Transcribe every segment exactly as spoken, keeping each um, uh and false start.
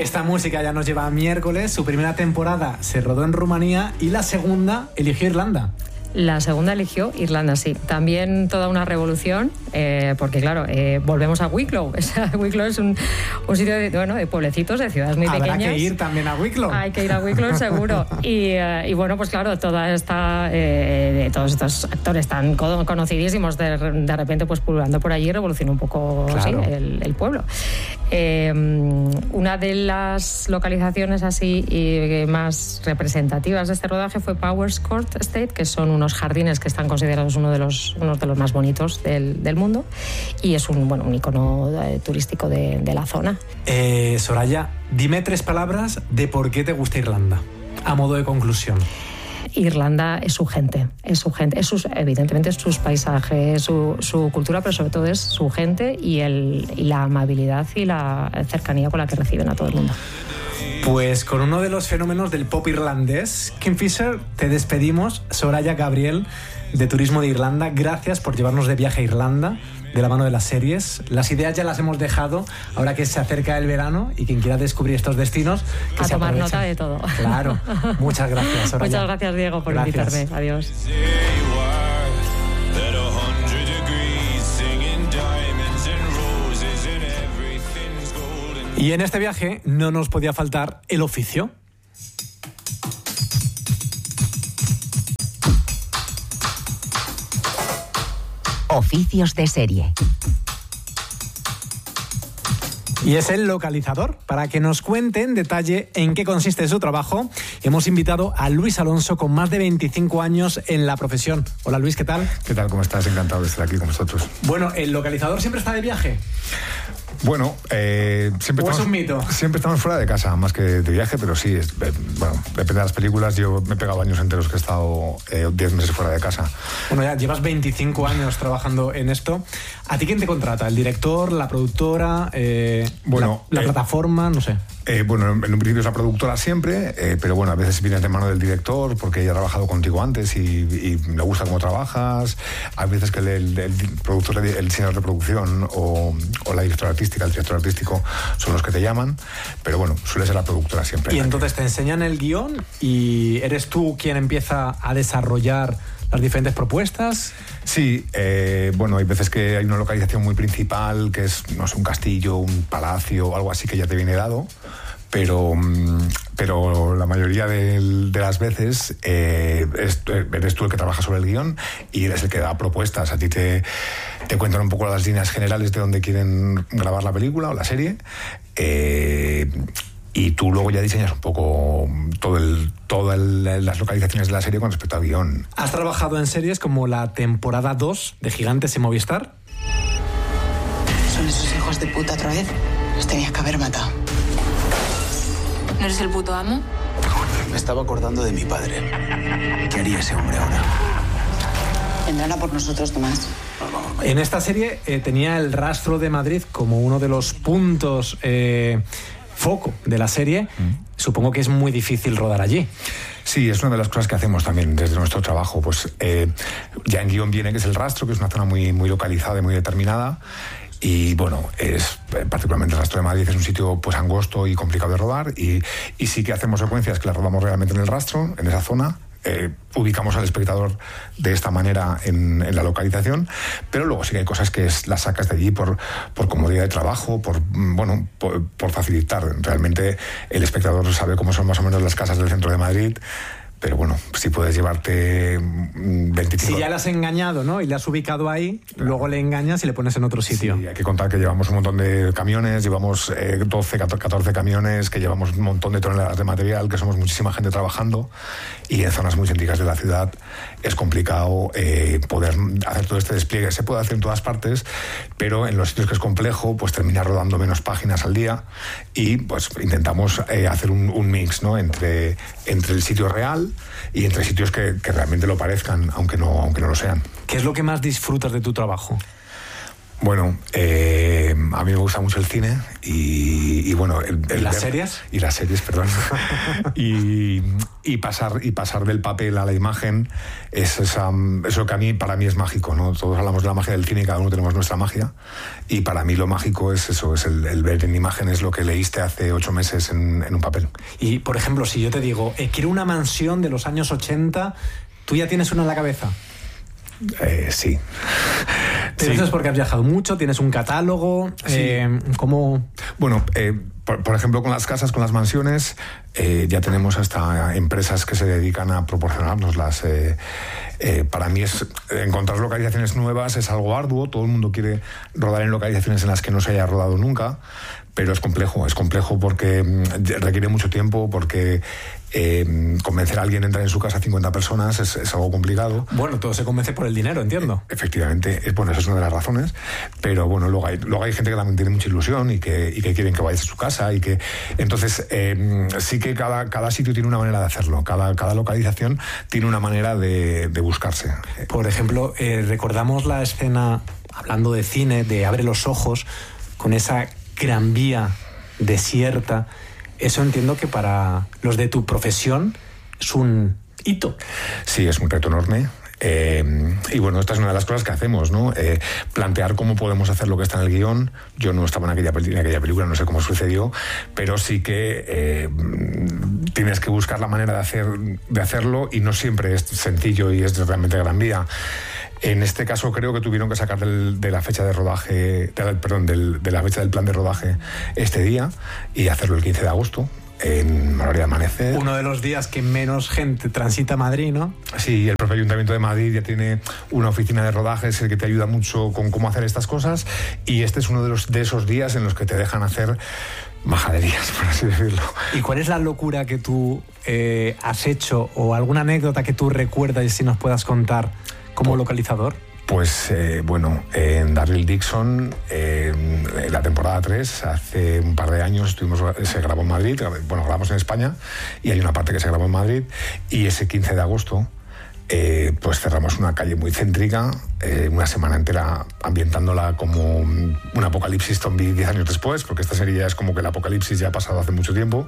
Esta música ya nos lleva a miércoles. Su primera temporada se rodó en Rumanía y la segunda eligió Irlanda. La segunda eligió Irlanda, sí. También toda una revolución, eh, porque claro, eh, volvemos a Wicklow. O sea, Wicklow es un, un sitio de, bueno, de pueblecitos, de ciudades muy Habrá pequeñas. Habrá que ir también a Wicklow. Hay que ir a Wicklow, seguro. Y, eh, y bueno, pues claro, toda esta, eh, todos estos actores tan conocidísimos, de, de repente pues pululando por allí, revolucionó un poco claro. sí, el, el pueblo. Eh, una de las localizaciones así y más representativas de este rodaje fue Powers Court Estate, que son unos jardines que están considerados uno de los, uno de los más bonitos del, del mundo, y es un, bueno, un icono eh, turístico de, de la zona. Eh, Soraya, dime tres palabras de por qué te gusta Irlanda, a modo de conclusión. Irlanda es su gente, es su gente, es sus, evidentemente es sus paisajes, su, su cultura, pero sobre todo es su gente y, el, y la amabilidad y la cercanía con la que reciben a todo el mundo. Pues con uno de los fenómenos del pop irlandés, Kingfisher, te despedimos. Soraya Gabriel, de Turismo de Irlanda, gracias por llevarnos de viaje a Irlanda, de la mano de las series. Las ideas ya las hemos dejado, ahora que se acerca el verano y quien quiera descubrir estos destinos, que a se tomar aprovechen. nota de todo. Claro, muchas gracias, Soraya. Muchas gracias, Diego, por gracias. invitarme. Adiós. Y en este viaje no nos podía faltar el oficio. Oficios de serie. Y es el localizador. Para que nos cuente en detalle en qué consiste su trabajo, hemos invitado a Luis Alonso, con más de veinticinco años en la profesión. Hola Luis, ¿qué tal? ¿Qué tal? ¿Cómo estás? Encantado de estar aquí con vosotros. Bueno, ¿el localizador siempre está de viaje? Bueno, eh, siempre, ¿O es estamos, un mito? siempre estamos fuera de casa, más que de viaje, pero sí, es, eh, bueno, depende de las películas. Yo me he pegado años enteros que he estado diez eh, meses fuera de casa. Bueno, ya llevas veinticinco años trabajando en esto. ¿A ti quién te contrata? ¿El director, la productora, eh, bueno, la, la eh, plataforma? No sé. Eh, bueno, en un principio es la productora siempre, eh, pero bueno, a veces vienes de mano del director porque ella ha trabajado contigo antes y, y le gusta cómo trabajas. Hay veces que el, el, el productor, el diseñador de producción o, o la directora artística, el director artístico son los que te llaman, pero bueno, suele ser la productora siempre. Y entonces te enseñan el guión y eres tú quien empieza a desarrollar las diferentes propuestas. Sí, eh, bueno, hay veces que hay una localización muy principal, que es, no sé, un castillo, un palacio o algo así que ya te viene dado, pero, pero la mayoría de, de las veces eh, eres, eres tú el que trabaja sobre el guión y eres el que da propuestas. A ti te, te cuentan un poco las líneas generales de dónde quieren grabar la película o la serie, eh, y tú luego ya diseñas un poco todo el, todas las localizaciones de la serie con respecto al guión. ¿Has trabajado en series como la temporada dos de Gigantes en Movistar? ¿Son esos hijos de puta otra vez? Los tenías que haber matado. ¿No eres el puto amo? Me estaba acordando de mi padre. ¿Qué haría ese hombre ahora? Vendrán a por nosotros, Tomás. En esta serie eh, tenía el Rastro de Madrid como uno de los puntos eh, foco de la serie. Mm. Supongo que es muy difícil rodar allí. Sí, es una de las cosas que hacemos también desde nuestro trabajo. Pues eh, ya en guión viene que es el Rastro, que es una zona muy, muy localizada y muy determinada. Y bueno, es particularmente el Rastro de Madrid es un sitio pues angosto y complicado de rodar, y, y sí que hacemos secuencias que las rodamos realmente en el Rastro, en esa zona. Eh, ubicamos al espectador de esta manera en, en la localización, pero luego sí que hay cosas que es, las sacas de allí por, por comodidad de trabajo, por, bueno, por, por facilitar. Realmente el espectador sabe cómo son más o menos las casas del centro de Madrid, pero bueno, si puedes llevarte veinticinco... Si ya le has engañado, ¿no? Y le has ubicado ahí, claro, luego le engañas y le pones en otro sitio. Sí, hay que contar que llevamos un montón de camiones, llevamos eh, doce, catorce camiones, que llevamos un montón de toneladas de material, que somos muchísima gente trabajando, y en zonas muy céntricas de la ciudad es complicado eh, poder hacer todo este despliegue. Se puede hacer en todas partes, pero en los sitios que es complejo, pues termina rodando menos páginas al día, y pues intentamos eh, hacer un, un mix, ¿no? Entre, entre el sitio real y entre sitios que, que realmente lo parezcan, aunque no, aunque no lo sean. ¿Qué es lo que más disfrutas de tu trabajo? Bueno, eh, a mí me gusta mucho el cine y, y bueno... El, el ¿Y las ver, series? Y las series, perdón. y, y, pasar, y pasar del papel a la imagen es esa, eso que a mí, para mí es mágico, ¿no? Todos hablamos de la magia del cine y cada uno tenemos nuestra magia. Y para mí lo mágico es eso, es el, el ver en imágenes lo que leíste hace ocho meses en, en un papel. Y, por ejemplo, si yo te digo, eh, quiero una mansión de los años ochenta, ¿tú ya tienes una en la cabeza? Eh, sí. Pero sí. Eso es porque has viajado mucho, tienes un catálogo. Sí. Eh, ¿Cómo...? Bueno, eh, por, por ejemplo, con las casas, con las mansiones, eh, ya tenemos hasta empresas que se dedican a proporcionárnoslas. Eh, eh, para mí es encontrar localizaciones nuevas es algo arduo. Todo el mundo quiere rodar en localizaciones en las que no se haya rodado nunca. Pero es complejo, es complejo porque requiere mucho tiempo, porque eh, convencer a alguien a entrar en su casa a cincuenta personas es, es algo complicado. Bueno, todo se convence por el dinero, entiendo. Eh, efectivamente, es, bueno, esa es una de las razones, pero bueno, luego hay, luego hay gente que también tiene mucha ilusión y que, y que quieren que vayas a su casa y que... Entonces, eh, sí que cada, cada sitio tiene una manera de hacerlo, cada, cada localización tiene una manera de, de buscarse. Por ejemplo, eh, recordamos la escena, hablando de cine, de Abre los ojos, con esa Gran Vía desierta. Eso entiendo que para los de tu profesión es un hito. Sí, es un reto enorme. Eh, y bueno, esta es una de las cosas que hacemos, ¿no? Eh, plantear cómo podemos hacer lo que está en el guión. Yo no estaba en aquella, en aquella película, no sé cómo sucedió, pero sí que eh, tienes que buscar la manera de, hacer, de hacerlo y no siempre es sencillo y es realmente Gran Vía. En este caso creo que tuvieron que sacar del, de la fecha de rodaje, de, perdón, del, de la fecha del plan de rodaje este día y hacerlo el quince de agosto. En horario de amanecer. Uno de los días que menos gente transita Madrid, ¿no? Sí, el propio Ayuntamiento de Madrid ya tiene una oficina de rodajes que te ayuda mucho con cómo hacer estas cosas y este es uno de, los, de esos días en los que te dejan hacer majaderías, por así decirlo. ¿Y cuál es la locura que tú eh, has hecho o alguna anécdota que tú recuerdas y si nos puedas contar como pues, localizador? Pues eh, bueno, en Daryl Dixon, eh, en la temporada tres, hace un par de años estuvimos, se grabó en Madrid, bueno, grabamos en España y hay una parte que se grabó en Madrid y ese quince de agosto eh, pues cerramos una calle muy céntrica, eh, una semana entera ambientándola como un apocalipsis zombie diez años después, porque esta serie ya es como que el apocalipsis ya ha pasado hace mucho tiempo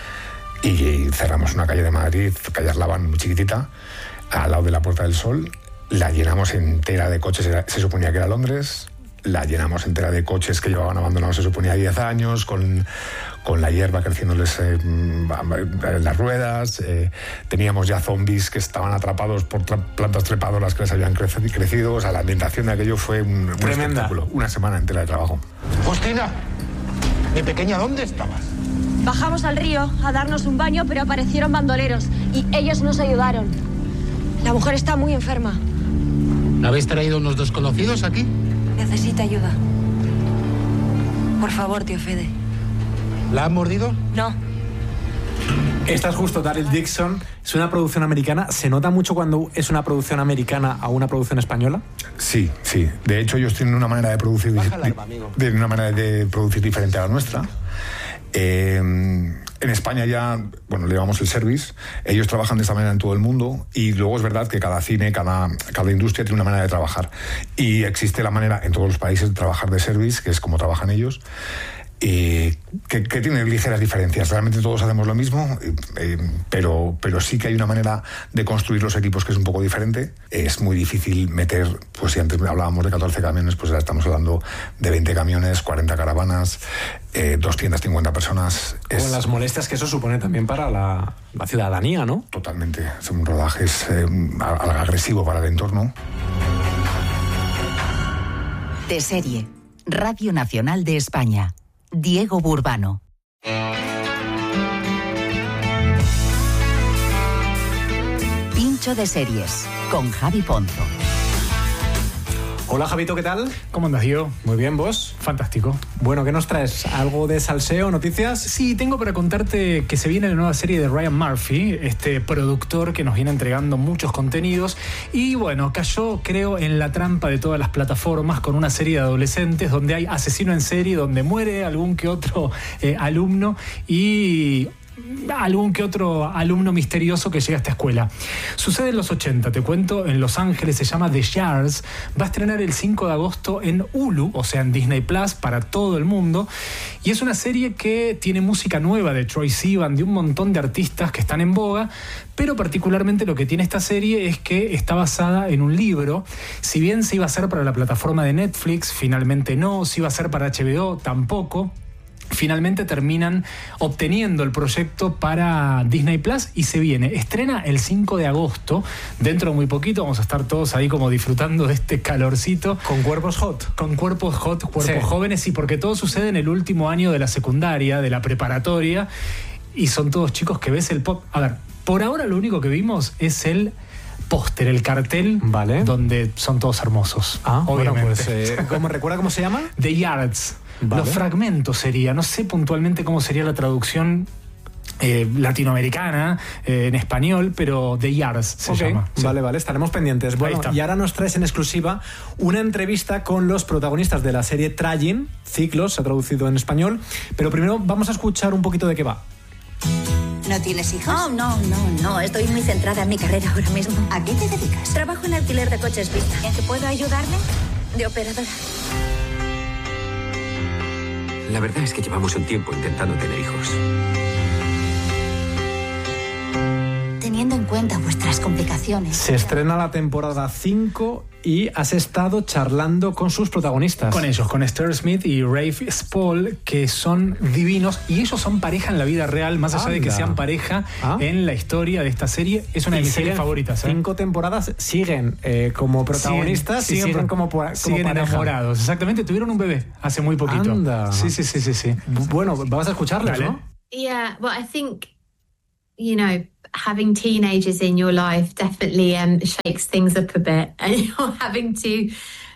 y cerramos una calle de Madrid, calle Arlabán, muy chiquitita, al lado de la Puerta del Sol. La llenamos entera de coches, se suponía que era Londres, la llenamos entera de coches que llevaban abandonados, se suponía diez años, con, con la hierba creciéndoles eh, en las ruedas, eh, teníamos ya zombies que estaban atrapados por tra- plantas trepadoras que les habían creci- crecido, o sea, la ambientación de aquello fue un, un espectáculo, una semana entera de trabajo. Justina, mi pequeña, ¿dónde estabas? Bajamos al río a darnos un baño, pero aparecieron bandoleros y ellos nos ayudaron. La mujer está muy enferma. ¿Habéis traído unos desconocidos aquí? Necesita ayuda. Por favor, tío Fede. ¿La han mordido? No. Esta es justo Daryl Dixon. Es una producción americana. ¿Se nota mucho cuando es una producción americana a una producción española? Sí, sí. De hecho, ellos tienen una manera de producir, di- de una manera de producir diferente a la nuestra. Eh, en España ya, bueno, le llamamos el service, ellos trabajan de esta manera en todo el mundo y luego es verdad que cada cine, cada, cada industria tiene una manera de trabajar y existe la manera en todos los países de trabajar de service, que es como trabajan ellos. Eh, que, que tiene ligeras diferencias. Realmente todos hacemos lo mismo, eh, pero, pero sí que hay una manera de construir los equipos que es un poco diferente. Es muy difícil meter, pues si antes hablábamos de catorce camiones, pues ahora estamos hablando de veinte camiones, cuarenta caravanas, eh, doscientas cincuenta personas. Con es... las molestias que eso supone también para la, la ciudadanía, ¿no? Totalmente. Son rodajes eh, algo agresivo para el entorno. De serie, Radio Nacional de España. Diego Burbano. Pincho de series con Javi Ponzo. Hola Javito, ¿qué tal? ¿Cómo andas, Diego? Muy bien, ¿vos? Fantástico. Bueno, ¿qué nos traes? ¿Algo de salseo, noticias? Sí, tengo para contarte que se viene la nueva serie de Ryan Murphy, este productor que nos viene entregando muchos contenidos y bueno, cayó, creo, en la trampa de todas las plataformas con una serie de adolescentes donde hay asesino en serie, donde muere algún que otro eh, alumno y... algún que otro alumno misterioso que llega a esta escuela. Sucede en los ochenta, te cuento, en Los Ángeles, se llama The Yards, va a estrenar el cinco de agosto en Hulu, o sea, en Disney Plus, para todo el mundo, y es una serie que tiene música nueva de Troye Sivan, de un montón de artistas que están en boga, pero particularmente lo que tiene esta serie es que está basada en un libro. Si bien se iba a hacer para la plataforma de Netflix, finalmente no, si iba a ser para H B O, tampoco. Finalmente terminan obteniendo el proyecto para Disney Plus y se viene. Estrena el cinco de agosto. Dentro de muy poquito vamos a estar todos ahí como disfrutando de este calorcito. Con cuerpos hot. Con cuerpos hot, cuerpos sí. jóvenes, sí, porque todo sucede en el último año de la secundaria, de la preparatoria, y son todos chicos que ves el pop. A ver, por ahora lo único que vimos es el póster, el cartel, vale, donde son todos hermosos. Ah, obviamente. Bueno, pues, eh, ¿cómo, ¿recuerda cómo se llama? The Yards. Vale. Los fragmentos sería, no sé puntualmente cómo sería la traducción eh, latinoamericana, eh, en español, pero The Yards se okay. llama. Sí. Vale, vale, estaremos pendientes. Bueno, y ahora nos traes en exclusiva una entrevista con los protagonistas de la serie Trying, Ciclos, se ha traducido en español, pero primero vamos a escuchar un poquito de qué va. ¿No tienes hijos? Oh, no, no, no. Estoy muy centrada en mi carrera ahora mismo. ¿A qué te dedicas? Trabajo en alquiler de coches Vista. ¿En qué puedo ayudarle? De operadora. La verdad es que llevamos un tiempo intentando tener hijos. Teniendo en cuenta vuestras complicaciones. Se estrena la temporada cinco y has estado charlando con sus protagonistas. Con ellos, con Esther Smith y Rafe Spall, que son divinos, y ellos son pareja en la vida real, más allá Anda. de que sean pareja ¿Ah? en la historia de esta serie. Es una de mis series favoritas. ¿eh? Cinco temporadas siguen eh, como protagonistas siguen, y siguen, siguen como, como siguen pareja. enamorados. Exactamente, tuvieron un bebé hace muy poquito. Anda. Sí, sí, sí, sí, sí. Bueno, vamos a escucharles, ¿no? Yeah, well, I think, you know, having teenagers in your life definitely um, shakes things up a bit, and you're having to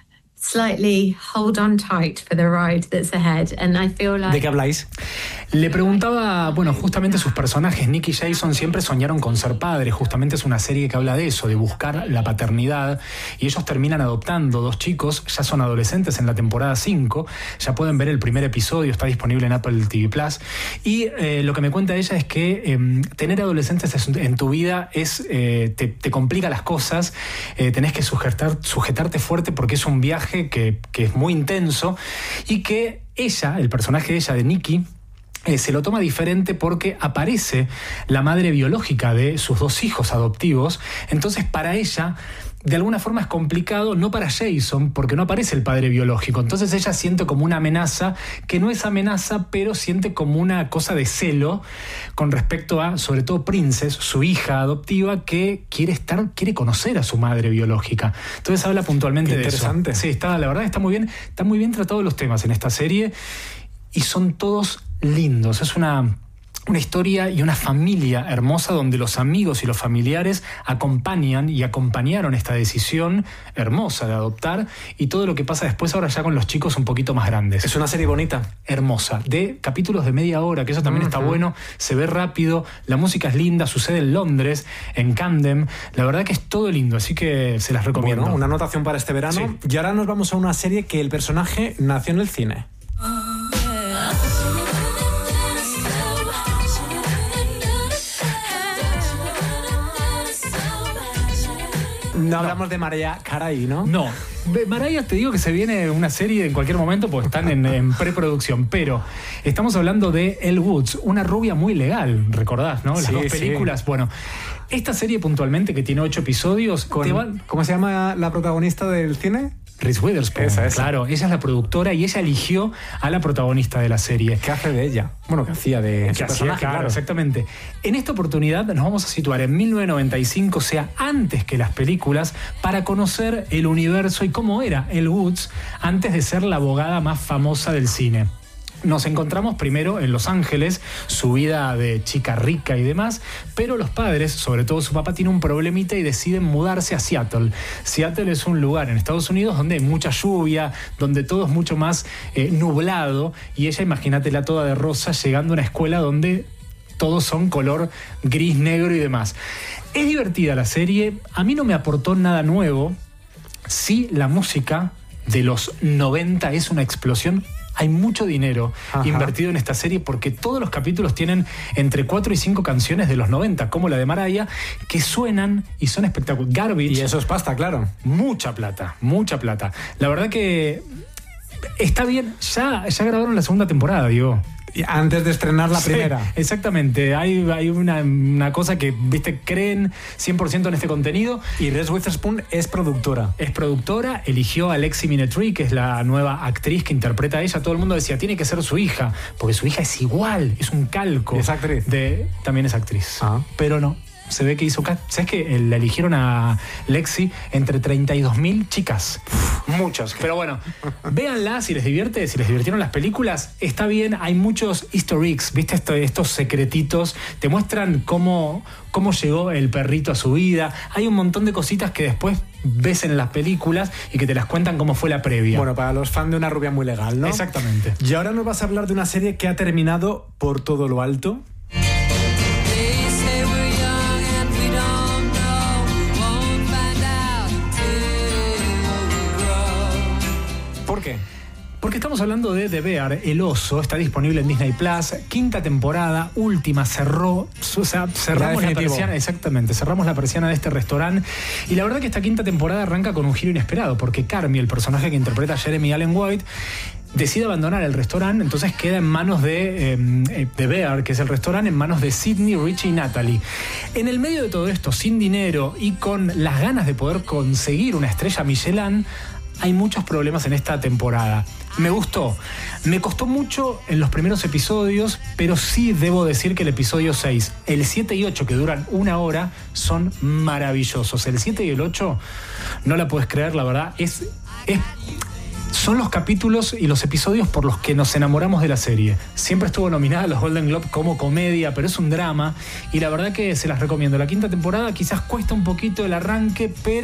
slightly hold on tight for the ride that's ahead. And I feel like... ¿De qué habláis? Le preguntaba, bueno, justamente sus personajes, Nick y Jason, siempre soñaron con ser padres. Justamente es una serie que habla de eso, de buscar la paternidad, y ellos terminan adoptando dos chicos, ya son adolescentes en la temporada cinco, ya pueden ver el primer episodio, está disponible en Apple T V Plus, y eh, lo que me cuenta ella es que eh, tener adolescentes en tu vida es eh, te, te complica las cosas, eh, tenés que sujetar, sujetarte fuerte porque es un viaje que, que es muy intenso, y que ella, el personaje de ella, de Nikki, Eh, se lo toma diferente porque aparece la madre biológica de sus dos hijos adoptivos. Entonces para ella de alguna forma es complicado, no para Jason, porque no aparece el padre biológico. Entonces ella siente como una amenaza, que no es amenaza, pero siente como una cosa de celo con respecto a, sobre todo, Princess, su hija adoptiva, que quiere estar, quiere conocer a su madre biológica. Entonces habla puntualmente de eso. Interesante. Sí, está, la verdad está muy bien, están muy bien tratados los temas en esta serie, y son todos lindos. Es una, una historia y una familia hermosa donde los amigos y los familiares acompañan y acompañaron esta decisión hermosa de adoptar, y todo lo que pasa después ahora ya con los chicos un poquito más grandes. Es una serie bonita. Hermosa, de capítulos de media hora, que eso también uh-huh. está bueno, se ve rápido, la música es linda, sucede en Londres, en Camden, la verdad que es todo lindo, así que se las recomiendo. Bueno, una anotación para este verano. Sí. Y ahora nos vamos a una serie que el personaje nació en el cine. No hablamos de Mariah Carey, ¿no? No. Mariah, te digo que se viene una serie en cualquier momento porque están en, en preproducción, pero estamos hablando de Elle Woods, una rubia muy legal, recordás, ¿no? Las sí, dos películas. Sí. Bueno, esta serie puntualmente, que tiene ocho episodios... Con, te va... ¿Cómo se llama la protagonista del cine? Reese Witherspoon. Esa, esa. Claro, ella es la productora y ella eligió a la protagonista de la serie. ¿Qué hace de ella? Bueno, ¿qué hacía de ¿Qué su hacía? personaje? Claro, claro, exactamente. En esta oportunidad nos vamos a situar en mil novecientos noventa y cinco, o sea, antes que las películas, para conocer el universo y cómo era Elle Woods antes de ser la abogada más famosa del cine. Nos encontramos primero en Los Ángeles, su vida de chica rica y demás, pero los padres, sobre todo su papá, tiene un problemita y deciden mudarse a Seattle. Seattle es un lugar en Estados Unidos donde hay mucha lluvia, donde todo es mucho más eh, nublado, y ella, imagínatela toda de rosa, llegando a una escuela donde todos son color gris, negro y demás. Es divertida la serie, a mí no me aportó nada nuevo, sí la música de los noventa es una explosión Hay mucho dinero Ajá. invertido en esta serie porque todos los capítulos tienen entre cuatro y cinco canciones de los noventa, como la de Mariah, que suenan y son espectaculares. Garbage. Y eso es pasta, claro. Mucha plata, mucha plata. La verdad que está bien. Ya, ya grabaron la segunda temporada, digo. Y antes de estrenar la Sí, primera. Exactamente. Hay, hay una, una cosa que, viste, creen cien por ciento en este contenido. Y Reese Witherspoon es productora. Es productora, eligió a Lexi Minetri, que es la nueva actriz que interpreta a ella. Todo el mundo decía, tiene que ser su hija, porque su hija es igual, es un calco. Es actriz. De, también es actriz. Ah. Pero no. Se ve que hizo... ¿Sabes que la eligieron a Lexi entre treinta y dos mil chicas? Muchas. Pero bueno, véanla si les divierte, si les divirtieron las películas. Está bien, hay muchos easter eggs, ¿viste? Esto, estos secretitos. Te muestran cómo, cómo llegó el perrito a su vida. Hay un montón de cositas que después ves en las películas y que te las cuentan cómo fue la previa. Bueno, para los fans de Una rubia muy legal, ¿no? Exactamente. Y ahora nos vas a hablar de una serie que ha terminado por todo lo alto. ¿Por qué? Porque estamos hablando de The Bear, El Oso, está disponible en Disney Plus, quinta temporada, última, cerró, o sea, cerramos la persiana, exactamente, cerramos la persiana de este restaurante, y la verdad que esta quinta temporada arranca con un giro inesperado, porque Carmy, el personaje que interpreta a Jeremy Allen White, decide abandonar el restaurante, entonces queda en manos de eh, The Bear, que es el restaurante, en manos de Sydney, Richie y Natalie. En el medio de todo esto, sin dinero y con las ganas de poder conseguir una estrella Michelin, hay muchos problemas en esta temporada. Me gustó. Me costó mucho en los primeros episodios, pero sí debo decir que el episodio seis, el siete y ocho, que duran una hora, son maravillosos. El siete y el ocho, no la puedes creer, la verdad, es... es son los capítulos y los episodios por los que nos enamoramos de la serie. Siempre estuvo nominada a los Golden Globe como comedia, pero es un drama, y la verdad que se las recomiendo. La quinta temporada quizás cuesta un poquito el arranque, pero